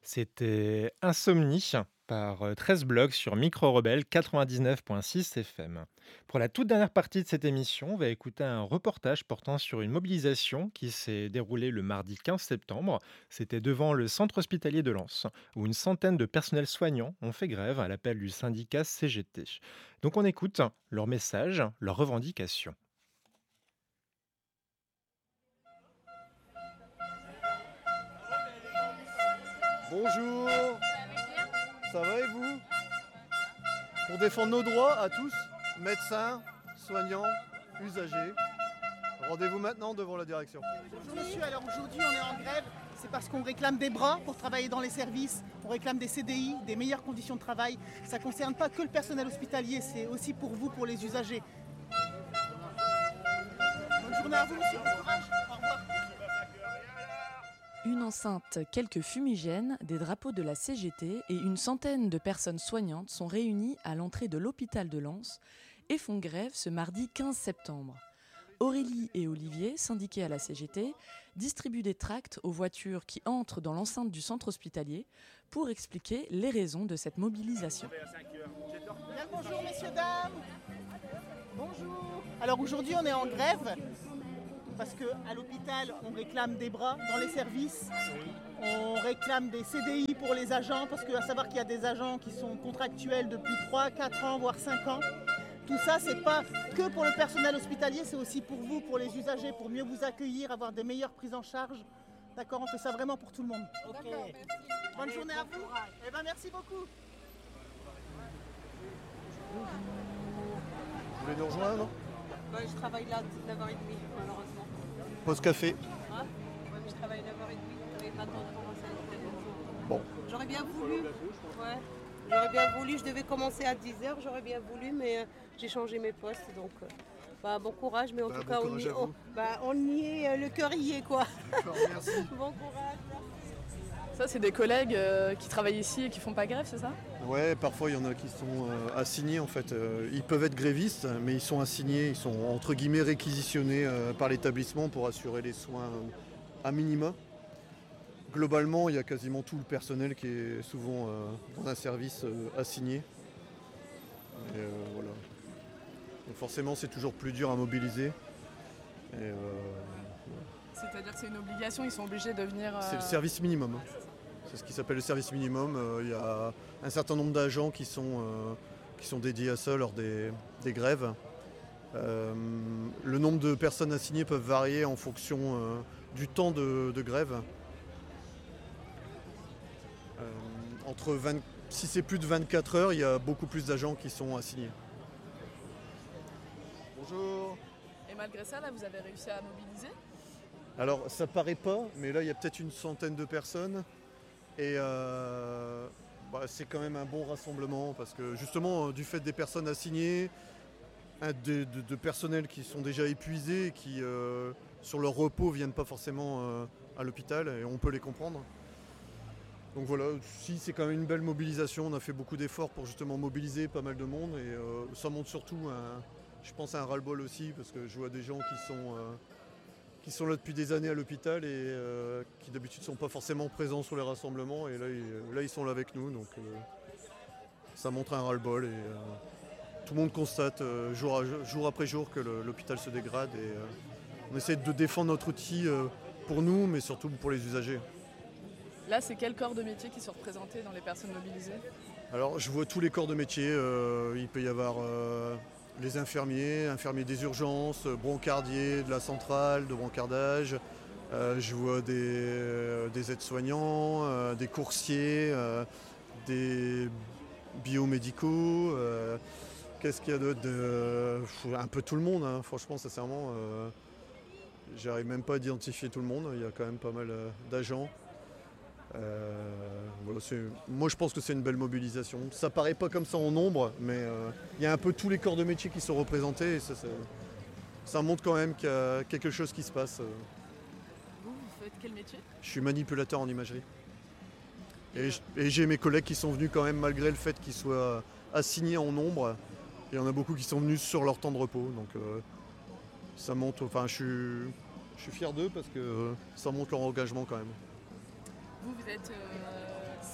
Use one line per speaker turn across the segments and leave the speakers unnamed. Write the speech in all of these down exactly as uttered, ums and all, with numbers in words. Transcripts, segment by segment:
C'était Insomnie par euh, treize blocs sur Micro Rebelle quatre-vingt-dix-neuf virgule six F M. Pour la toute dernière partie de cette émission, on va écouter un reportage portant sur une mobilisation qui s'est déroulée le mardi quinze septembre. C'était devant le centre hospitalier de Lens, où une centaine de personnels soignants ont fait grève à l'appel du syndicat C G T. Donc on écoute leur message, leurs revendications.
Bonjour, ça va et vous? Pour défendre nos droits à tous, médecins, soignants, usagers, rendez-vous maintenant devant la direction.
Bonjour monsieur, alors aujourd'hui on est en grève, c'est parce qu'on réclame des bras pour travailler dans les services, on réclame des C D I, des meilleures conditions de travail. Ça ne concerne pas que le personnel hospitalier, c'est aussi pour vous, pour les usagers. Bonne journée à vous monsieur, bon courage, au revoir.
Une enceinte, quelques fumigènes, des drapeaux de la C G T et une centaine de personnes soignantes sont réunies à l'entrée de l'hôpital de Lens et font grève ce mardi quinze septembre. Aurélie et Olivier, syndiqués à la C G T, distribuent des tracts aux voitures qui entrent dans l'enceinte du centre hospitalier pour expliquer les raisons de cette mobilisation.
Bien le bonjour messieurs, dames. Bonjour. Alors aujourd'hui on est en grève parce qu'à l'hôpital on réclame des bras dans les services, on réclame des C D I pour les agents parce qu'à savoir qu'il y a des agents qui sont contractuels depuis trois, quatre ans, voire cinq ans. Tout ça, c'est pas que pour le personnel hospitalier, c'est aussi pour vous, pour les usagers, pour mieux vous accueillir, avoir des meilleures prises en charge. D'accord, on fait ça vraiment pour tout le monde. Ok. Bonne Allez, journée bon à vous. Courage. Eh ben, merci beaucoup.
Vous voulez nous rejoindre?
Bah, je travaille là neuf heures trente malheureusement.
Pause café.
Hein ouais, mais je travaille neuf heures trente, j'avais pas le temps de commencer à l'école.
Bon.
J'aurais bien voulu. Ouais. J'aurais bien voulu, je devais commencer à dix heures, j'aurais bien voulu, mais euh, j'ai changé mes postes, donc euh, bah, bon courage, mais en
bah,
tout
bon
cas on y, on, bah, on y est, euh, le cœur y est quoi.
D'accord, merci.
Bon courage, merci.
Ça, c'est des collègues euh, qui travaillent ici et qui font pas grève, c'est ça?
Ouais, parfois il y en a qui sont euh, assignés en fait. Euh, ils peuvent être grévistes, mais ils sont assignés, ils sont entre guillemets réquisitionnés euh, par l'établissement pour assurer les soins euh, à minima. Globalement, il y a quasiment tout le personnel qui est souvent euh, dans un service euh, assigné. Et, euh, voilà. Donc forcément, c'est toujours plus dur à mobiliser. Et, euh,
C'est-à-dire que c'est une obligation, ils sont obligés de venir... euh,
C'est le service minimum. hein. C'est ce qui s'appelle le service minimum. Euh, Il y a un certain nombre d'agents qui sont, euh, qui sont dédiés à ça lors des, des grèves. Euh, le nombre de personnes assignées peuvent varier en fonction euh, du temps de, de grève. Euh, entre vingt, si c'est plus de vingt-quatre heures, il y a beaucoup plus d'agents qui sont assignés. Bonjour.
Et malgré ça, là, vous avez réussi à mobiliser?
Alors ça paraît pas, mais là il y a peut-être une centaine de personnes. Et euh, bah, c'est quand même un bon rassemblement parce que justement du fait des personnes assignées, un de, de, de personnels qui sont déjà épuisés et qui euh, sur leur repos viennent pas forcément euh, à l'hôpital et on peut les comprendre. Donc voilà, si c'est quand même une belle mobilisation, on a fait beaucoup d'efforts pour justement mobiliser pas mal de monde et euh, ça montre surtout, un, je pense, à un ras-le-bol aussi parce que je vois des gens qui sont, euh, qui sont là depuis des années à l'hôpital et euh, qui d'habitude ne sont pas forcément présents sur les rassemblements et là ils, là, ils sont là avec nous, donc euh, ça montre un ras-le-bol et euh, tout le monde constate euh, jour, à, jour après jour que le, l'hôpital se dégrade et euh, on essaie de défendre notre outil euh, pour nous mais surtout pour les usagers.
Là, c'est quels corps de métier qui sont représentés dans les personnes mobilisées?
Alors je vois tous les corps de métier, euh, il peut y avoir euh, les infirmiers, infirmiers des urgences, brancardiers de la centrale de brancardage, euh, je vois des, euh, des aides-soignants, euh, des coursiers, euh, des biomédicaux, euh, qu'est-ce qu'il y a d'autre de, un peu tout le monde, hein, franchement sincèrement, euh, j'arrive même pas à identifier tout le monde, il y a quand même pas mal euh, d'agents. Euh, voilà, c'est, moi je pense que c'est une belle mobilisation. Ça paraît pas comme ça en nombre, mais euh, il y a un peu tous les corps de métier qui sont représentés et ça, ça, ça montre quand même qu'il y a quelque chose qui se passe.
Vous, vous faites quel métier?
Je suis manipulateur en imagerie. Et, et j'ai mes collègues qui sont venus quand même malgré le fait qu'ils soient assignés en nombre. Et il y en a beaucoup qui sont venus sur leur temps de repos. Donc euh, ça montre, enfin je suis, je suis fier d'eux parce que euh, ça montre leur engagement quand même.
Vous, vous êtes euh,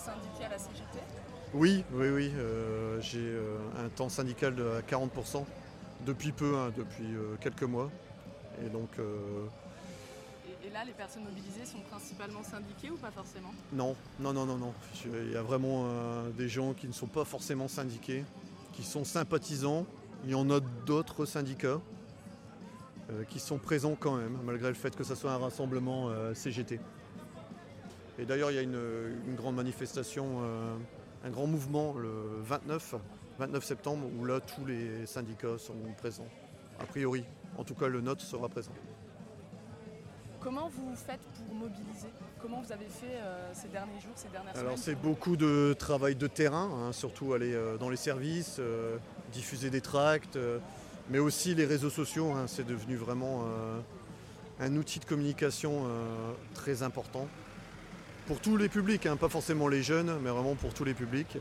syndiqué à la C G T?
Oui, oui, oui. euh, j'ai euh, un temps syndical de à quarante pour cent depuis peu, hein, depuis euh, quelques mois. Et donc, euh,
Et, et là, les personnes mobilisées sont principalement syndiquées ou pas forcément?
non, non, non, non, non. Je- Il y a vraiment euh, des gens qui ne sont pas forcément syndiqués, qui sont sympathisants. Il y en a d'autres syndicats euh, qui sont présents quand même, malgré le fait que ce soit un rassemblement euh, C G T. Et d'ailleurs, il y a une, une grande manifestation, euh, un grand mouvement le vingt-neuf, vingt-neuf septembre, où là, tous les syndicats sont présents. A priori, en tout cas, le nôtre sera présent.
Comment vous faites pour mobiliser? Comment vous avez fait euh, ces derniers jours, ces dernières
Alors
semaines?
c'est beaucoup de travail de terrain, hein, surtout aller euh, dans les services, euh, diffuser des tracts, euh, mais aussi les réseaux sociaux, hein, c'est devenu vraiment euh, un outil de communication euh, très important. Pour tous les publics, hein, pas forcément les jeunes, mais vraiment pour tous les publics.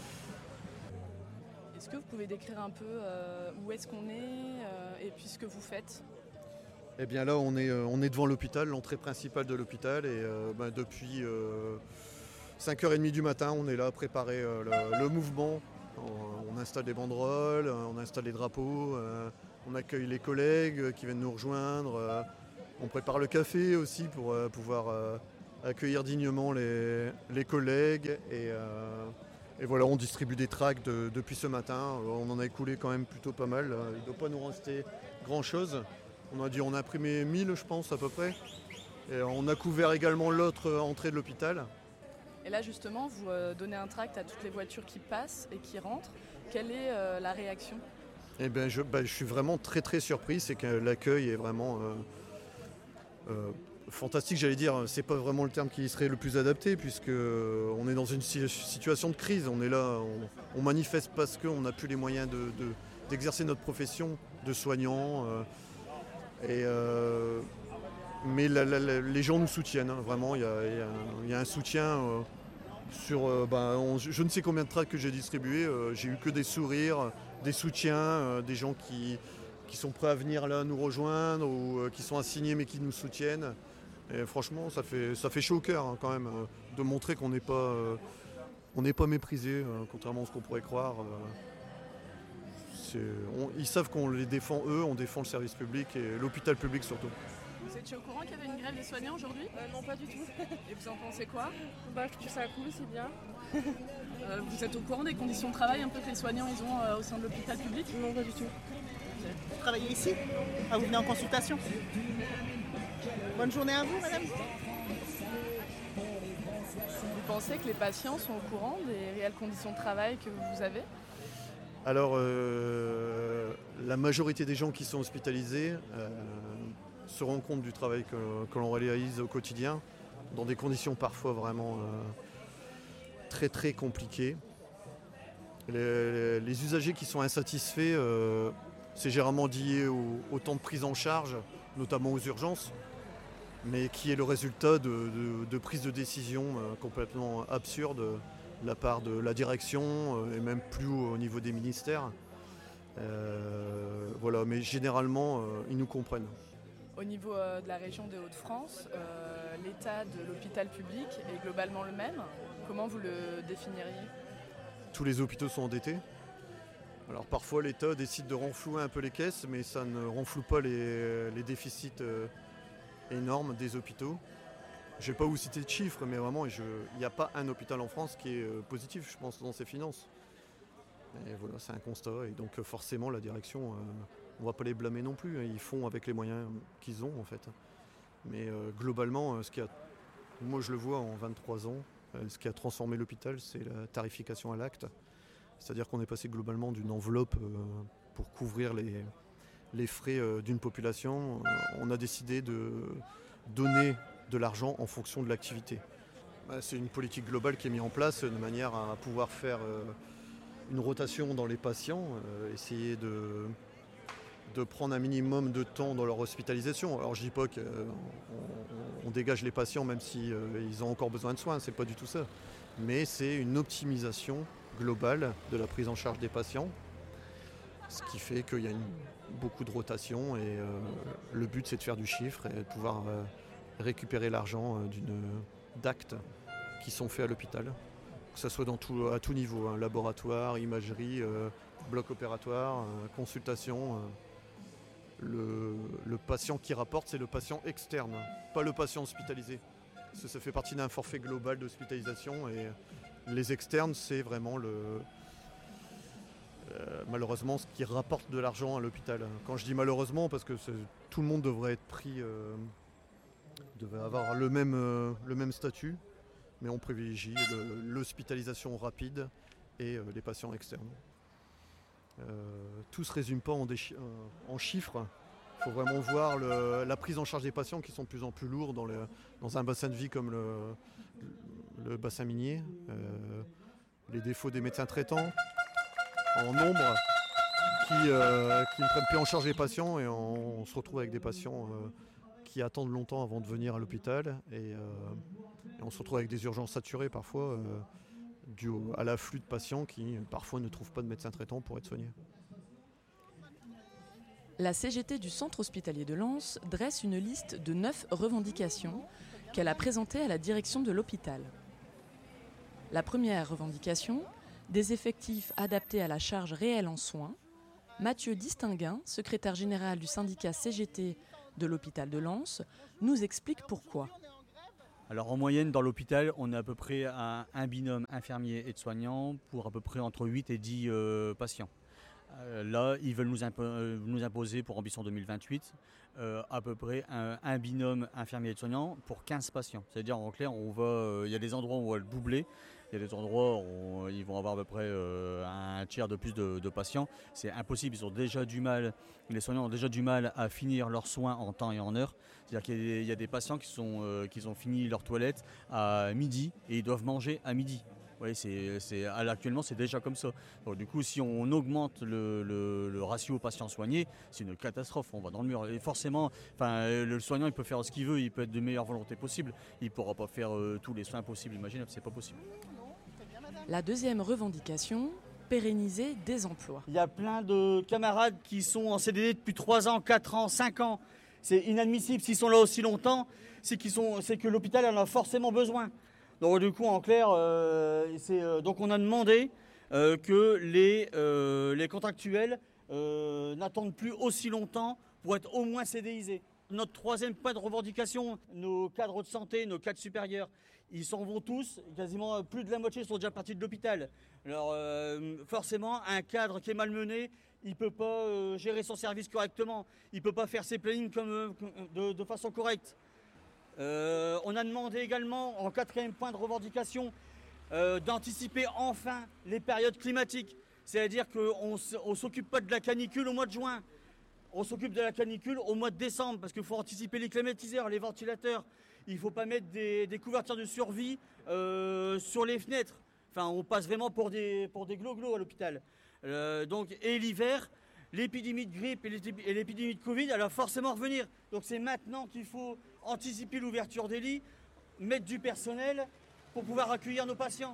Est-ce que vous pouvez décrire un peu euh, où est-ce qu'on est euh, et puis ce que vous faites?
Eh bien là, on est, euh, on est devant l'hôpital, l'entrée principale de l'hôpital, et euh, ben, depuis euh, cinq heures trente du matin, on est là à préparer euh, le, le mouvement. On, on installe des banderoles, euh, on installe des drapeaux, euh, on accueille les collègues qui viennent nous rejoindre, euh, on prépare le café aussi pour euh, pouvoir euh, accueillir dignement les, les collègues, et, euh, et voilà, on distribue des tracts de- depuis ce matin. On en a écoulé quand même plutôt pas mal, il ne doit pas nous rester grand-chose. On a dû en imprimer mille, je pense, à peu près. Et on a couvert également l'autre entrée de l'hôpital.
Et là justement, vous euh, donnez un tract à toutes les voitures qui passent et qui rentrent. Quelle est euh, la réaction?
Et ben je, ben, je suis vraiment très très surpris, c'est que l'accueil est vraiment euh, euh, fantastique, j'allais dire. C'est pas vraiment le terme qui serait le plus adapté, puisque euh, on est dans une si- situation de crise. On est là, on, on manifeste parce qu'on n'a plus les moyens de, de- d'exercer notre profession de soignant. euh, et, euh, mais la- la- la- les gens nous soutiennent, hein, vraiment. Il y a, il y a un- il y a un soutien. euh, Sur, euh, ben, on- je ne sais combien de tracts que j'ai distribués, euh, j'ai eu que des sourires, des soutiens, euh, des gens qui, qui sont prêts à venir là nous rejoindre, ou euh, qui sont assignés mais qui nous soutiennent. Et franchement, ça fait, ça fait chaud au cœur, hein, quand même, euh, de montrer qu'on n'est pas, euh, on n'est pas méprisé, euh, contrairement à ce qu'on pourrait croire. euh. C'est- on- ils savent qu'on les défend eux, on défend le service public et l'hôpital public surtout.
Vous étiez au courant qu'il y avait une grève des soignants aujourd'hui?
Euh, non, pas du tout.
Et vous en pensez quoi?
Bah, je trouve ça cool, c'est bien.
Euh, Vous êtes au courant des conditions de travail un peu que les soignants ils ont euh, au sein de l'hôpital public?
Non, pas du tout.
Vous travaillez ici? Ah, vous venez en consultation? Bonne journée à vous, madame.
Vous pensez que les patients sont au courant des réelles conditions de travail que vous avez?
Alors, euh, la majorité des gens qui sont hospitalisés euh, se rendent compte du travail que, que l'on réalise au quotidien, dans des conditions parfois vraiment euh, très très compliquées. Les, les usagers qui sont insatisfaits, euh, c'est généralement lié au, au temps de prise en charge, notamment aux urgences, mais qui est le résultat de, de, de prises de décision euh, complètement absurdes de la part de la direction euh, et même plus haut au niveau des ministères. Euh, voilà, mais généralement, euh, ils nous comprennent.
Au niveau euh, de la région des Hauts-de-France, euh, l'état de l'hôpital public est globalement le même. Comment vous le définiriez?
Tous les hôpitaux sont endettés. Alors parfois l'État décide de renflouer un peu les caisses, mais ça ne renfloue pas les, les déficits euh, énormes des hôpitaux. Je ne vais pas vous citer de chiffres, mais vraiment, il n'y a pas un hôpital en France qui est euh, positif, je pense, dans ses finances. Et voilà, c'est un constat. Et donc euh, forcément, la direction, euh, on ne va pas les blâmer non plus. Ils font avec les moyens qu'ils ont, en fait. Mais euh, globalement, euh, ce qui a, moi je le vois en vingt-trois ans, euh, ce qui a transformé l'hôpital, c'est la tarification à l'acte. C'est-à-dire qu'on est passé globalement d'une enveloppe euh, pour couvrir les, les frais euh, d'une population. Euh, on a décidé de donner de l'argent en fonction de l'activité. Bah, c'est une politique globale qui est mise en place de manière à pouvoir faire euh, une rotation dans les patients, euh, essayer de, de prendre un minimum de temps dans leur hospitalisation. Alors je dis pas qu'on on, on dégage les patients même si euh, ils ont encore besoin de soins, c'est pas du tout ça. Mais c'est une optimisation globale de la prise en charge des patients, ce qui fait qu'il y a une, beaucoup de rotation et euh, le but c'est de faire du chiffre et de pouvoir euh, récupérer l'argent euh, d'une d'actes qui sont faits à l'hôpital. que ce soit dans tout, à tout niveau, hein, laboratoire, imagerie, euh, bloc opératoire, euh, consultation. Euh, le, le patient qui rapporte, c'est le patient externe, pas le patient hospitalisé. Parce que ça fait partie d'un forfait global d'hospitalisation et les externes, c'est vraiment le, euh, malheureusement ce qui rapporte de l'argent à l'hôpital. Quand je dis malheureusement, parce que tout le monde devrait être pris, euh, devrait avoir le même, euh, le même statut, mais on privilégie le, l'hospitalisation rapide et euh, les patients externes. Euh, tout ne se résume pas en, déchi- en chiffres. Il faut vraiment voir le, la prise en charge des patients qui sont de plus en plus lourds dans, le, dans un bassin de vie comme le, le bassin minier. Euh, les défauts des médecins traitants en nombre qui, euh, qui ne prennent plus en charge les patients et on, on se retrouve avec des patients euh, qui attendent longtemps avant de venir à l'hôpital et, euh, et on se retrouve avec des urgences saturées parfois euh, dû au, à l'afflux de patients qui parfois ne trouvent pas de médecin traitant pour être soignés.
La C G T du Centre hospitalier de Lens dresse une liste de neuf revendications qu'elle a présentées à la direction de l'hôpital. La première revendication, des effectifs adaptés à la charge réelle en soins. Mathieu Distinguin, secrétaire général du syndicat C G T de l'hôpital de Lens, nous explique pourquoi.
Alors en moyenne, dans l'hôpital, on est à peu près à un binôme infirmier et de soignants pour à peu près entre huit et dix euh, patients. Euh, là, ils veulent nous, impo- euh, nous imposer pour Ambition deux mille vingt-huit euh, à peu près un, un binôme infirmier et de soignants pour quinze patients. C'est-à-dire en clair, il euh, y a des endroits où on va le doubler, il y a des endroits où ils vont avoir à peu près euh, un tiers de plus de, de patients. C'est impossible, ils ont déjà du mal, les soignants ont déjà du mal à finir leurs soins en temps et en heure. C'est-à-dire qu'il y a des, il y a des patients qui, sont, euh, qui ont fini leur toilette à midi et ils doivent manger à midi. Oui, c'est, c'est, actuellement, c'est déjà comme ça. Donc, du coup, si on augmente le, le, le ratio patients soignés, c'est une catastrophe. On va dans le mur. Et forcément, enfin, le soignant, il peut faire ce qu'il veut, il peut être de meilleure volonté possible. Il ne pourra pas faire euh, tous les soins possibles, imaginez, c'est pas possible.
La deuxième revendication, pérenniser des emplois.
Il y a plein de camarades qui sont en C D D depuis trois ans, quatre ans, cinq ans. C'est inadmissible. S'ils sont là aussi longtemps, c'est, qu'ils sont, c'est que l'hôpital en a forcément besoin. Donc du coup, en clair, euh, c'est, euh, donc on a demandé euh, que les, euh, les contractuels euh, n'attendent plus aussi longtemps pour être au moins CDisés. Notre troisième point de revendication, nos cadres de santé, nos cadres supérieurs, ils s'en vont tous, quasiment plus de la moitié sont déjà partis de l'hôpital. Alors euh, forcément, un cadre qui est malmené, il ne peut pas euh, gérer son service correctement, il ne peut pas faire ses plannings comme, euh, de, de façon correcte. Euh, on a demandé également, en quatrième point de revendication, euh, d'anticiper enfin les périodes climatiques. C'est-à-dire qu'on ne s'occupe pas de la canicule au mois de juin, on s'occupe de la canicule au mois de décembre, parce qu'il faut anticiper les climatiseurs, les ventilateurs. Il ne faut pas mettre des, des couvertures de survie euh, sur les fenêtres. Enfin, on passe vraiment pour des, pour des glo-glo à l'hôpital. Euh, donc, et l'hiver, l'épidémie de grippe et l'épidémie de Covid, elle va forcément revenir. Donc c'est maintenant qu'il faut anticiper l'ouverture des lits, mettre du personnel pour pouvoir accueillir nos patients.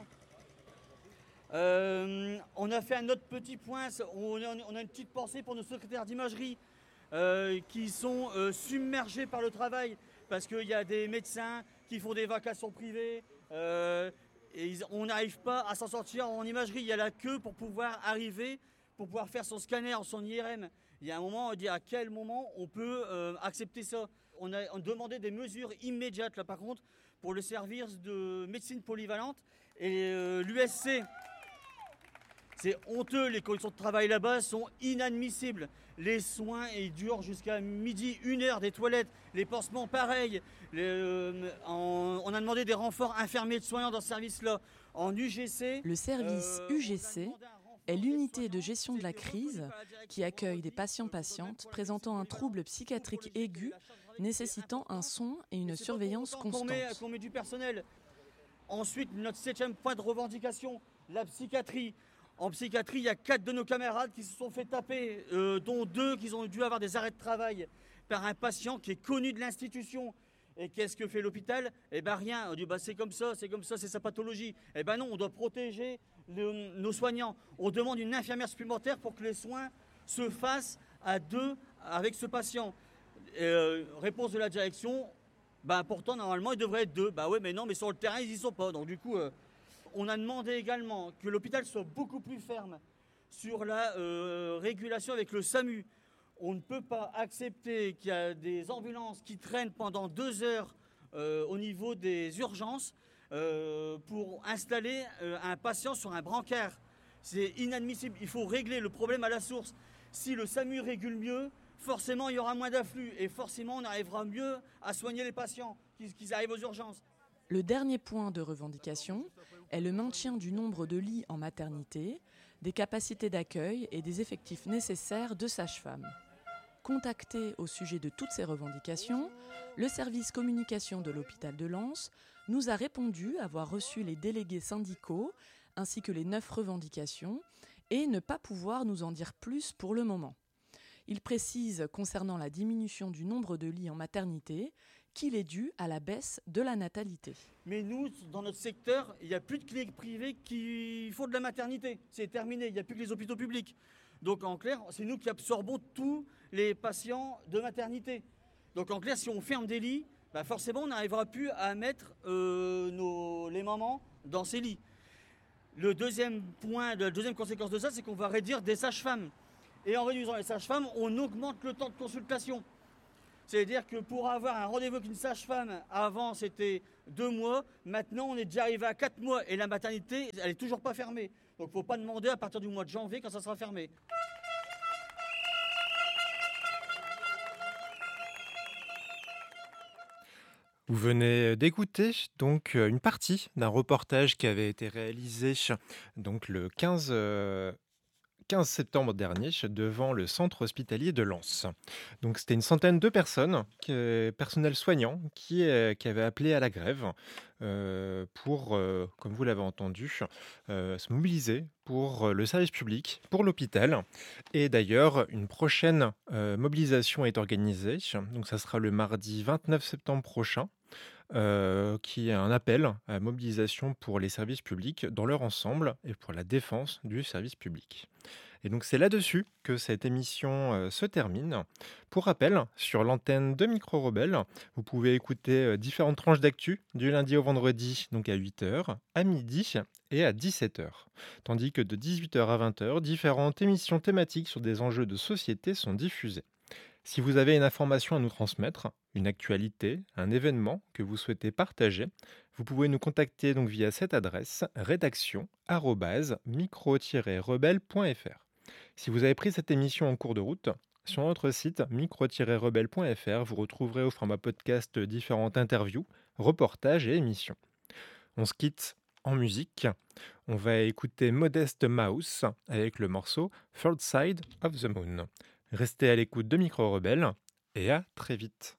Euh, on a fait un autre petit point, on a, on a une petite pensée pour nos secrétaires d'imagerie euh, qui sont euh, submergés par le travail parce qu'il y a des médecins qui font des vacations privées euh, et ils, on n'arrive pas à s'en sortir en imagerie. Il y a la queue pour pouvoir arriver, pour pouvoir faire son scanner, son I R M. Il y a un moment, on dit à quel moment on peut euh, accepter ça. On a, on demandé des mesures immédiates là par contre pour le service de médecine polyvalente et euh, l'U S C. C'est honteux, les conditions de travail là-bas sont inadmissibles. Les soins, ils durent jusqu'à midi, une heure, des toilettes, les pansements pareil. Les, euh, en, on a demandé des renforts infirmiers de soignants dans ce service-là. En U G C...
Le service
euh,
U G C est l'unité de gestion de la crise qui accueille des patients-patientes présentant un trouble psychiatrique aigu nécessitant un soin et une surveillance constante.
Qu'on met, qu'on met du personnel. Ensuite, notre septième point de revendication, la psychiatrie. En psychiatrie, il y a quatre de nos camarades qui se sont fait taper, euh, dont deux qui ont dû avoir des arrêts de travail par un patient qui est connu de l'institution. Et qu'est-ce que fait l'hôpital? Eh bien rien, on dit bah, c'est comme ça, c'est comme ça, c'est sa pathologie. Eh bien non, on doit protéger le, nos soignants. On demande une infirmière supplémentaire pour que les soins se fassent à deux avec ce patient. Et, euh, réponse de la direction, bah, pourtant normalement il devrait être deux. Bah ouais mais non, mais sur le terrain ils y sont pas. Donc du coup... Euh, On a demandé également que l'hôpital soit beaucoup plus ferme sur la euh, régulation avec le SAMU. On ne peut pas accepter qu'il y a des ambulances qui traînent pendant deux heures euh, au niveau des urgences euh, pour installer euh, un patient sur un brancard. C'est inadmissible. Il faut régler le problème à la source. Si le SAMU régule mieux, forcément il y aura moins d'afflux et forcément on arrivera mieux à soigner les patients qui, qui arrivent aux urgences.
Le dernier point de revendication est le maintien du nombre de lits en maternité, des capacités d'accueil et des effectifs nécessaires de sages-femmes. Contacté au sujet de toutes ces revendications, le service communication de l'hôpital de Lens nous a répondu avoir reçu les délégués syndicaux ainsi que les neuf revendications et ne pas pouvoir nous en dire plus pour le moment. Il précise concernant la diminution du nombre de lits en maternité qu'il est dû à la baisse de la natalité.
Mais nous, dans notre secteur, il n'y a plus de cliniques privées qui font de la maternité. C'est terminé, il n'y a plus que les hôpitaux publics. Donc en clair, c'est nous qui absorbons tous les patients de maternité. Donc en clair, si on ferme des lits, bah forcément on n'arrivera plus à mettre euh, nos, les mamans dans ces lits. Le deuxième point, la deuxième conséquence de ça, c'est qu'on va réduire des sages-femmes. Et en réduisant les sages-femmes, on augmente le temps de consultation. C'est-à-dire que pour avoir un rendez-vous avec une sage-femme, avant c'était deux mois, maintenant on est déjà arrivé à quatre mois et la maternité, elle n'est toujours pas fermée. Donc il ne faut pas demander à partir du mois de janvier quand ça sera fermé.
Vous venez d'écouter donc une partie d'un reportage qui avait été réalisé donc le quinze, euh, quinze septembre dernier devant le centre hospitalier de Lens. Donc c'était une centaine de personnes, qui- personnel soignant, qui, euh, qui avaient appelé à la grève euh, pour, euh, comme vous l'avez entendu, euh, se mobiliser pour euh, le service public, pour l'hôpital. Et d'ailleurs, une prochaine euh, mobilisation est organisée. Donc ça sera le mardi vingt-neuf septembre prochain. Euh, qui est un appel à la mobilisation pour les services publics dans leur ensemble et pour la défense du service public. Et donc c'est là-dessus que cette émission euh, se termine. Pour rappel, sur l'antenne de Micro Rebelle, vous pouvez écouter euh, différentes tranches d'actu du lundi au vendredi, donc à huit heures, à midi et à dix-sept heures. Tandis que de dix-huit heures à vingt heures, différentes émissions thématiques sur des enjeux de société sont diffusées. Si vous avez une information à nous transmettre, une actualité, un événement que vous souhaitez partager, vous pouvez nous contacter donc via cette adresse rédaction arobase micro tiret rebelle point f r. Si vous avez pris cette émission en cours de route, sur notre site micro tiret rebelle point f r, vous retrouverez au format podcast différentes interviews, reportages et émissions. On se quitte en musique. On va écouter Modest Mouse avec le morceau Third Side of the Moon. Restez à l'écoute de Micro Rebelle et à très vite.